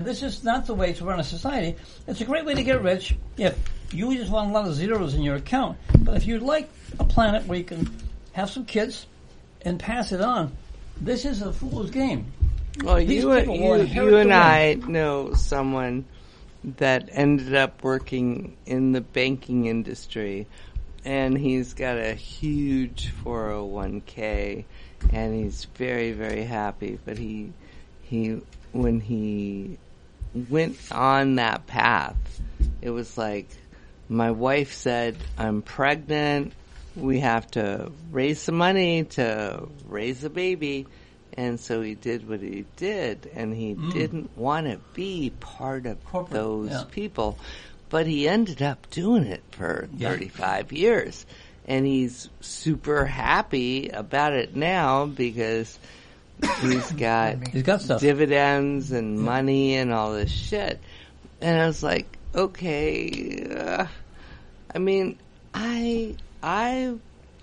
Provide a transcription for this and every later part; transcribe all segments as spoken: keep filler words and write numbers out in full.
This is not the way to run a society. It's a great way to get rich if you just want a lot of zeros in your account. But if you'd like a planet where you can have some kids and pass it on, this is a fool's game. Well, These you, people will you, inherit you the and wealth. I know someone that ended up working in the banking industry, and he's got a huge four oh one k, and he's very, very happy. But he, he, when he went on that path, it was like, my wife said, I'm pregnant, we have to raise some money to raise a baby. And so he did what he did, and he mm. didn't want to be part of Corporate, those yeah. people. But he ended up doing it for yeah. thirty-five years. And he's super happy about it now because he's got, he's got stuff. dividends and yeah. money and all this shit. And I was like, okay, uh, I mean, I, I...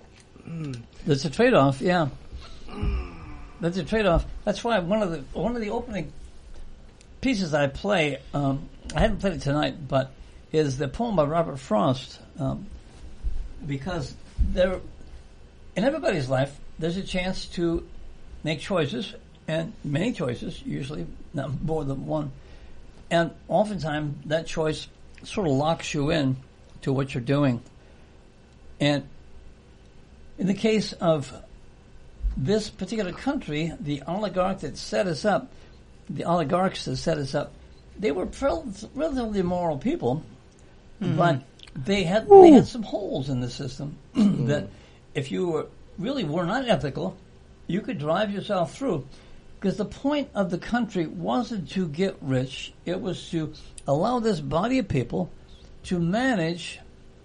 Mm. There's a trade-off, yeah. That's a trade-off. That's why one of the one of the opening pieces I play, um, I haven't played it tonight, but is the poem by Robert Frost, um, because there, in everybody's life, there's a chance to make choices, and many choices, usually not more than one, and oftentimes that choice sort of locks you in to what you're doing. And in the case of this particular country, the oligarch that set us up, the oligarchs that set us up, they were relatively moral people, mm-hmm. but they had Ooh. they had some holes in the system mm-hmm. that if you were really were not ethical, you could drive yourself through. Because the point of the country wasn't to get rich, it was to allow this body of people to manage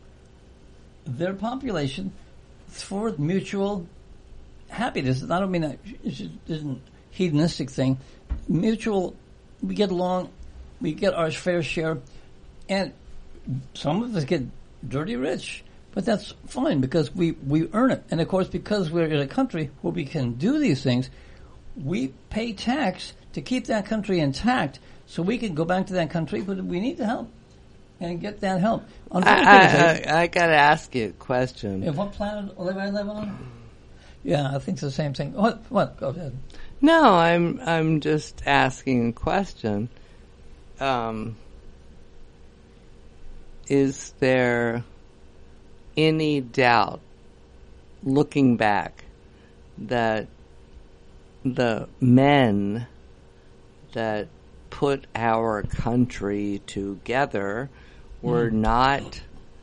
their population for mutual happiness. I don't mean that it isn't a hedonistic thing. Mutual, we get along, we get our fair share, and some of us get dirty rich, but that's fine because we, we earn it. And of course, because we're in a country where we can do these things, we pay tax to keep that country intact so we can go back to that country, but we need the help and get that help. I, I, I, I got to ask you a question. If what planet do I live on? Yeah, I think it's the same thing. What? What? Go ahead. No, I'm I'm just asking a question. Um, is there any doubt, looking back, that the men that put our country together were mm. not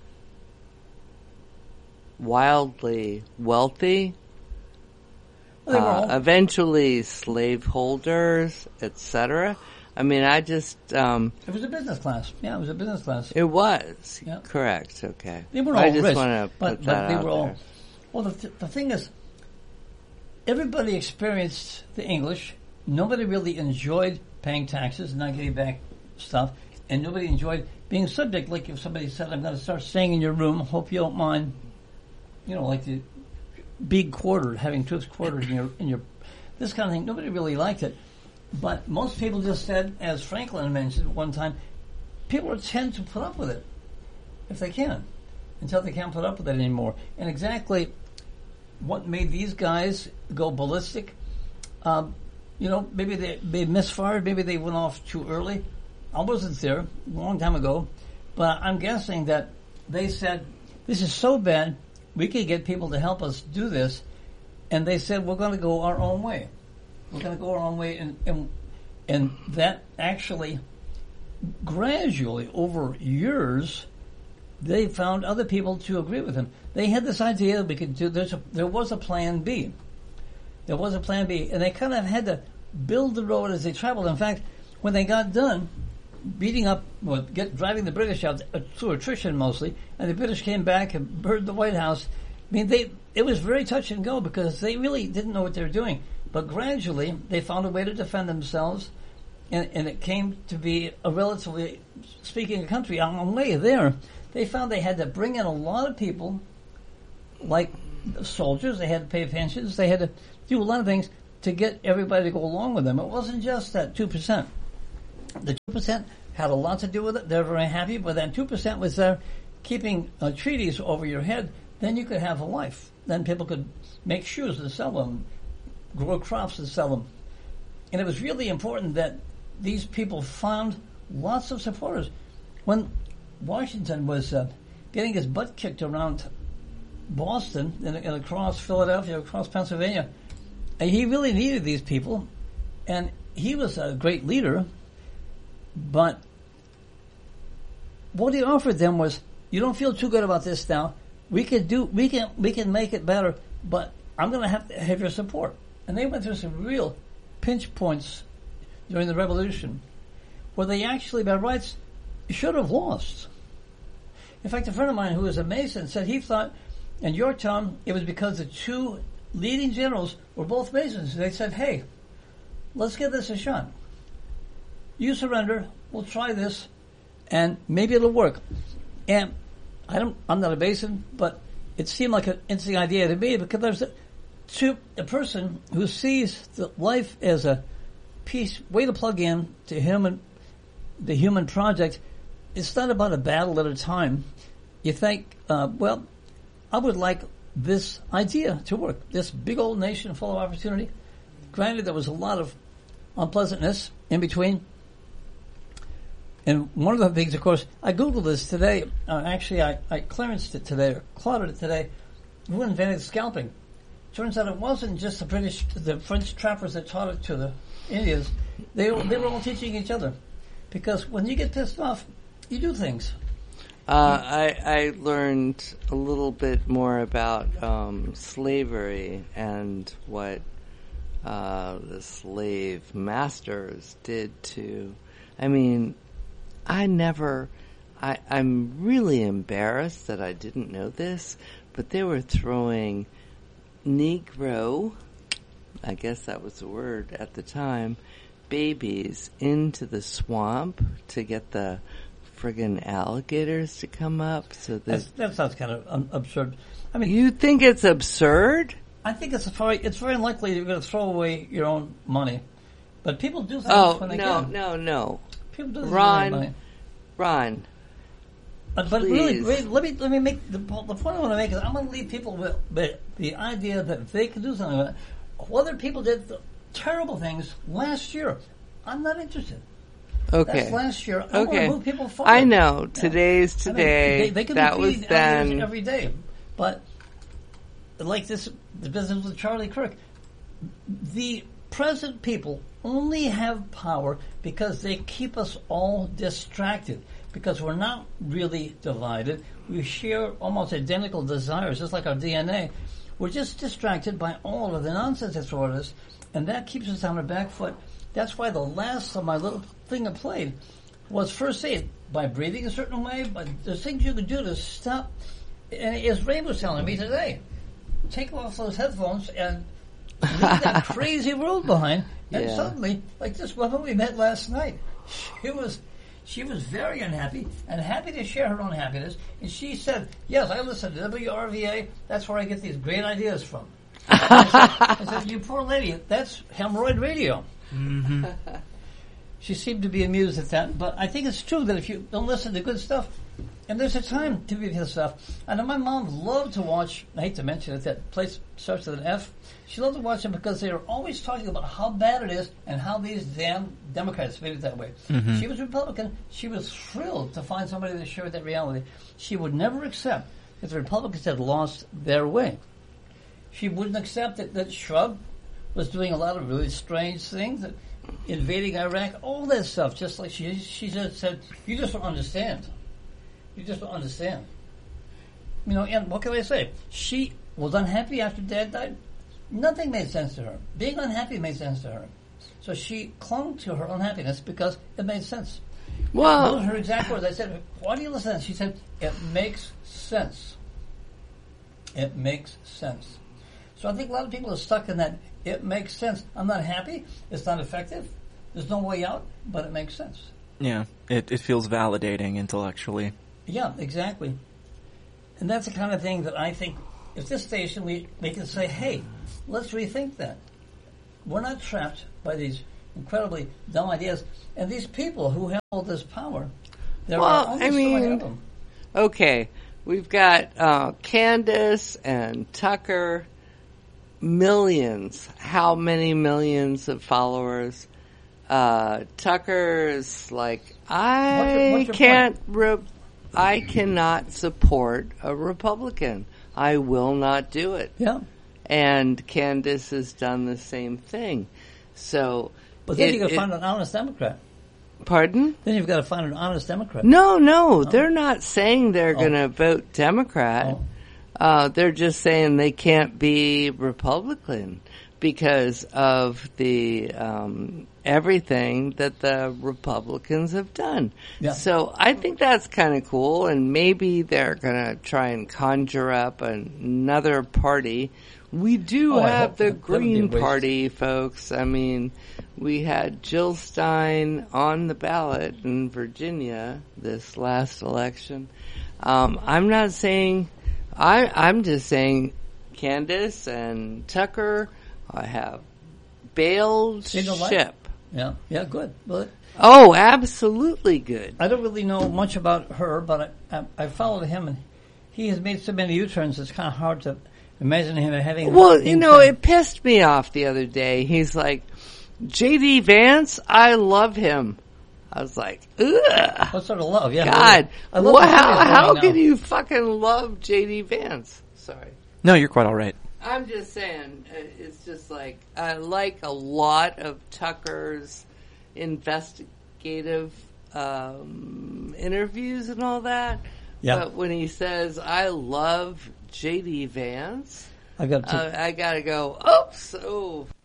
wildly wealthy? Uh, eventually slaveholders, et cetera. I mean, I just... Um, it was a business class. Yeah, it was a business class. It was. Yeah. Correct. Okay. They were all I just rich, want to put but, that but they out were all... there. Well, the, th- the thing is, everybody experienced the English. Nobody really enjoyed paying taxes, not getting back stuff, and nobody enjoyed being subject. Like if somebody said, I'm going to start staying in your room, hope you don't mind, you know, like the... big quartered, having troops quartered in your in your this kind of thing. Nobody really liked it, but most people just said, as Franklin mentioned one time, people tend to put up with it if they can, until they can't put up with it anymore. And exactly what made these guys go ballistic, um, you know, maybe they they misfired, maybe they went off too early. I wasn't there a long time ago, but I'm guessing that they said, "This is so bad. We could get people to help us do this," and they said, we're going to go our own way. We're going to go our own way, and, and and that actually, gradually, over years, they found other people to agree with them. They had this idea that we could do, there's a, there was a plan B. There was a plan B, and they kind of had to build the road as they traveled. In fact, when they got done beating up, well, get, driving the British out uh, through attrition mostly, and the British came back and burned the White House. I mean, they it was very touch and go because they really didn't know what they were doing. But gradually, they found a way to defend themselves, and, and it came to be a relatively, speaking, a country on the way there. They found they had to bring in a lot of people, like soldiers. They had to pay pensions. They had to do a lot of things to get everybody to go along with them. It wasn't just that two percent. The two percent had a lot to do with it. They're very happy, but that two percent was there keeping uh, treaties over your head. Then you could have a life. Then people could make shoes and sell them, grow crops and sell them. And it was really important that these people found lots of supporters. When Washington was uh, getting his butt kicked around Boston and, and across Philadelphia, across Pennsylvania, and he really needed these people. And he was a great leader, but what he offered them was, you don't feel too good about this now. We can do, we can, we can make it better, but I'm going to have to have your support. And they went through some real pinch points during the Revolution, where they actually, by rights, should have lost. In fact, a friend of mine who was a Mason said he thought in Yorktown it was because the two leading generals were both Masons. They said, hey, let's give this a shot. You surrender, we'll try this, and maybe it'll work. And I don't, I'm not a Mason, but it seemed like an interesting idea to me, because there's a, to a person who sees the life as a piece, way to plug in to human, the human project. It's not about a battle at a time. You think, uh, well, I would like this idea to work. This big old nation full of opportunity. Granted, there was a lot of unpleasantness in between. And one of the things, of course, I Googled this today. Uh, actually, I, I clearanced it today, or clotted it today. Who invented scalping? Turns out it wasn't just the British, the French trappers that taught it to the Indians. They, they were all teaching each other. Because when you get pissed off, you do things. Uh, I, I learned a little bit more about um, slavery and what uh, the slave masters did to... I mean, I never... I, I'm really embarrassed that I didn't know this, but they were throwing Negro, I guess that was the word at the time, babies into the swamp to get the friggin' alligators to come up. So that That's, that sounds kind of um, absurd. I mean, you think it's absurd? I think it's very, it's very unlikely you're going to throw away your own money, but people do things Oh when they no, can. no, no, People do things Ron, when they money. Ron. But, but really, Please. really, let me let me make the, the point I want to make is I'm going to leave people with, with the idea that they can do something with it. Whether people did the terrible things last year, I'm not interested. Okay. That's last year. I okay. want to move people forward. I know. Yeah. Today's today. I mean, they, they could that be was feeding then. alligators every day, but like this, the business with Charlie Kirk, the present people only have power because they keep us all distracted. Because we're not really divided. We share almost identical desires, just like our D N A. We're just distracted by all of the nonsense that's toward us, and that keeps us on our back foot. That's why the last of my little thing I played was first aid by breathing a certain way, but there's things you can do to stop. And as Ray was telling me today, take off those headphones and leave that crazy world behind. And Yeah. suddenly, like this woman we met last night, she was she was very unhappy and happy to share her own happiness. And she said, "Yes, I listen to W R V A. That's where I get these great ideas from." I, said, I said, "You poor lady, that's hemorrhoid radio." Mm-hmm. She seemed to be amused at that, but I think it's true that if you don't listen to good stuff, and there's a time to be pissed off. I know my mom loved to watch, I hate to mention it, that place starts with an F. She loved to watch them because they were always talking about how bad it is and how these damn Democrats made it that way. Mm-hmm. She was Republican. She was thrilled to find somebody that shared that reality. She would never accept that the Republicans had lost their way. She wouldn't accept that, that Shrub was doing a lot of really strange things, that invading Iraq, all that stuff, just like she she just said, you just don't understand. You just don't understand. You know, and what can I say? She was unhappy after Dad died. Nothing made sense to her. Being unhappy made sense to her. So she clung to her unhappiness because it made sense. Well, Those are her exact words. I said, why do you listen to that? She said, it makes sense. It makes sense. So I think a lot of people are stuck in that, it makes sense. I'm not happy. It's not effective. There's no way out, but it makes sense. Yeah, it, it feels validating intellectually. Yeah, exactly. And that's the kind of thing that I think, at this station, we, we can say, hey, let's rethink that. We're not trapped by these incredibly dumb ideas. And these people who have all this power, there Well, are only I so many mean- of them. Okay, we've got uh, Candace and Tucker, millions. How many millions of followers? Uh, Tucker is like, I What's your- what's your can't, re- I cannot support a Republican. I will not do it. Yeah. And Candace has done the same thing. So, But then it- you've got to it- find an honest Democrat. pardon? Then you've got to find an honest Democrat. No, no, they're not saying they're Oh. going to vote Democrat. Oh. Uh, they're just saying they can't be Republican because of the um, everything that the Republicans have done. Yeah. So I think that's kind of cool, and maybe they're going to try and conjure up another party. We do Oh, I have hope the that- that would be a Green waste. Party, folks. I mean, we had Jill Stein on the ballot in Virginia this last election. Um, I'm not saying, I, I'm just saying Candace and Tucker uh, have bailed They don't like- ship. Yeah. Yeah, good. But Oh, absolutely good. I don't really know much about her, but I, I, I followed him, and he has made so many U-turns, it's kind of hard to imagine him having... Well, you know, it. it pissed me off the other day. He's like, J D Vance, I love him. I was like, ugh. What sort of love? Yeah. God, I love wow, the series going how now. can you fucking love J D Vance? Sorry. No, you're quite all right. I'm just saying, uh, it's just like, I like a lot of Tucker's investigative um, interviews and all that. Yeah. But when he says, I love J D Vance, I got to. uh, I gotta go, oops, oh,